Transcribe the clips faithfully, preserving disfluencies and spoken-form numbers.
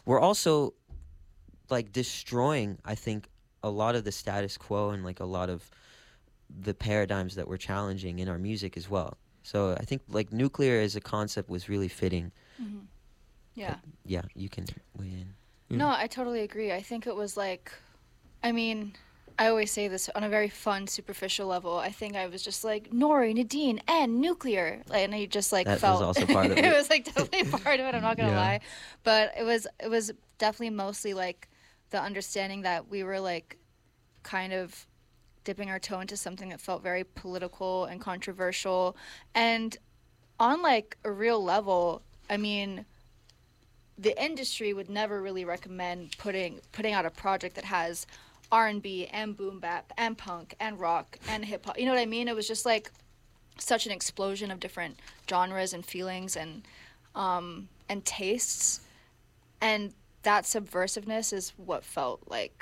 we're also like destroying, I think, a lot of the status quo and like a lot of the paradigms that we're challenging in our music as well. So I think like nuclear as a concept was really fitting. Mm-hmm. Yeah. But, yeah, you can weigh in. Yeah. No, I totally agree. I think it was like, I mean, I always say this on a very fun, superficial level. I think I was just like Nori, Nadine, and nuclear, like, and I just like That felt was also part of it. it was like definitely part of it. I'm not gonna Yeah. lie, but it was it was definitely mostly like the understanding that we were like kind of dipping our toe into something that felt very political and controversial, and on like a real level, I mean, the industry would never really recommend putting putting out a project that has R and B and boom bap and punk and rock and hip hop. You know what I mean? It was just like such an explosion of different genres and feelings and um, and tastes, and that subversiveness is what felt like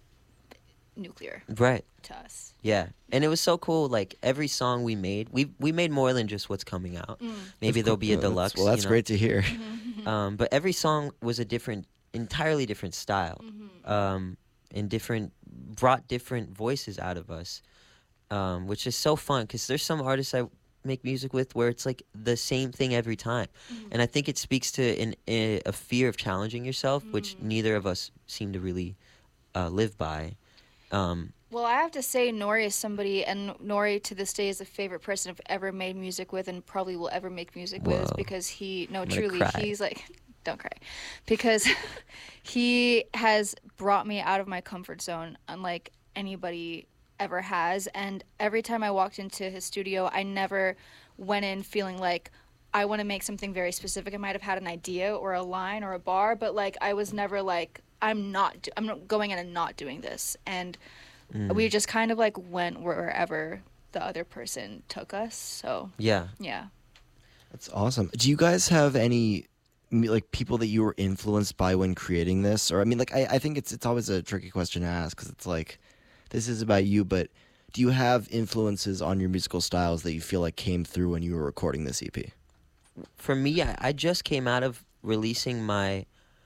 nuclear Right. to us. Yeah. And it was so cool. Like every song we made, we we made more than just what's coming out. Mm. Maybe That's there'll cool. be a Yeah, that's- deluxe. Well, that's you know? great to hear. Um, but every song was a different, entirely different style, Mm-hmm. um, and different, brought different voices out of us, um, which is so fun because there's some artists I make music with where it's like the same thing every time, Mm-hmm. and I think it speaks to an, a, a fear of challenging yourself, which Mm. neither of us seem to really uh, live by. Um, Well, I have to say, Nori is somebody, and Nori to this day is the favorite person I've ever made music with, and probably will ever make music with, Whoa. because he, no, I'm gonna truly, cry. he's like, don't cry, because he has brought me out of my comfort zone, unlike anybody ever has. And every time I walked into his studio, I never went in feeling like I want to make something very specific. I might have had an idea or a line or a bar, but like I was never like, I'm not, do- I'm not going in and not doing this. And mm, we just kind of like went wherever the other person took us. So yeah. yeah. That's awesome. Do you guys have any m- like people that you were influenced by when creating this? Or I mean, like I, I think it's it's always a tricky question to ask because it's like this is about you, but do you have influences on your musical styles that you feel like came through when you were recording this E P? For me, I, I just came out of releasing my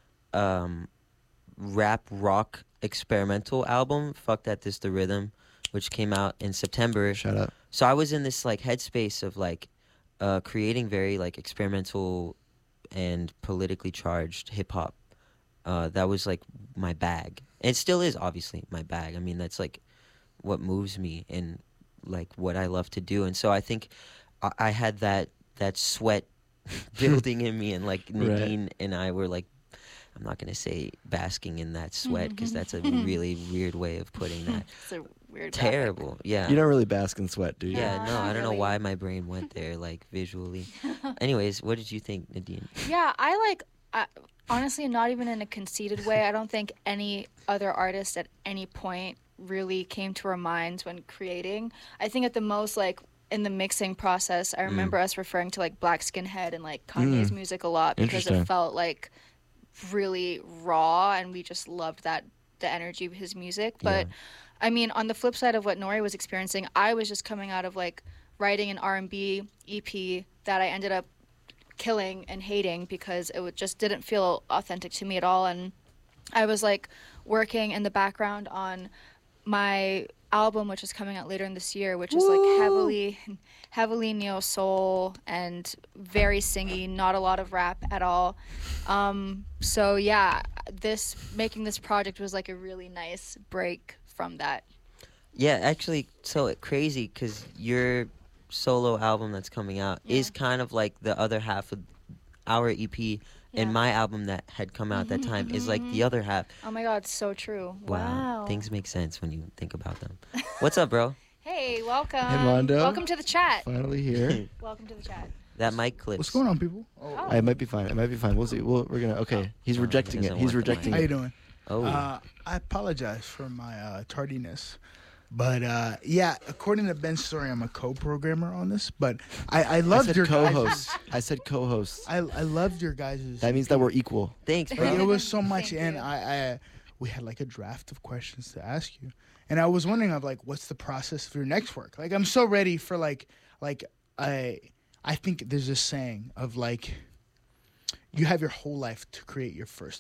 um, rap rock experimental album, Fuck That This The Rhythm, which came out in September. Shout out. So I was in this like headspace of like uh, creating very like experimental and politically charged hip hop. Uh, that was like my bag. It still is obviously my bag. I mean, that's like what moves me and like what I love to do. And so I think I, I had that that sweat building in me, and like Right. Nadine and I were like, I'm not gonna say basking in that sweat because that's a really weird way of putting that. It's a weird graphic. Terrible. Yeah. You don't really bask in sweat, do you? Yeah, No, no, not I don't know really. why my brain went there, like visually. Anyways, what did you think, Nadine? Yeah, I like, I, honestly, not even in a conceited way. I don't think any other artist at any point really came to our minds when creating. I think at the most, like, in the mixing process, I remember us referring to, like, Black Skinhead and, like, Kanye's Mm. music a lot because Interesting. it felt, like, really raw, and we just loved that, the energy of his music. But, Yeah. I mean, on the flip side of what Nori was experiencing, I was just coming out of, like, writing an R and B E P that I ended up killing and hating because it would- just didn't feel authentic to me at all. And I was like working in the background on my album, which is coming out later in this year, which is like heavily heavily neo soul and very singy, not a lot of rap at all. Um, so yeah, this making this project was like a really nice break from that. Yeah, actually, so crazy because your solo album that's coming out is Yeah. kind of like the other half of our E P, Yeah. and my album that had come out that Mhm, time is mhm, like mhm. the other half. Oh my god, so true. Wow. Wow. Things make sense when you think about them. What's up, bro? Hey, welcome. Mondo. Welcome to the chat. Finally here. Welcome to the chat. That mic clips. What's going on, people? Oh, Oh. I might be fine. It might be fine. We'll see. We'll, we're gonna. Okay. He's Oh, he rejecting it. doesn't He's want the rejecting how you it. doing? Oh, Uh, I apologize for my uh, tardiness, but uh, yeah, according to Ben's story, I'm a co-programmer on this. But I, I I loved said your co-host. I said co-host. I I loved your guys'. That means that we're equal. thanks, Like, bro. it was so much, Thank and you. I, I we had like a draft of questions to ask you, and I was wondering of like, what's the process for your next work? Like, I'm so ready for like like I I think there's this saying of like, you have your whole life to create your first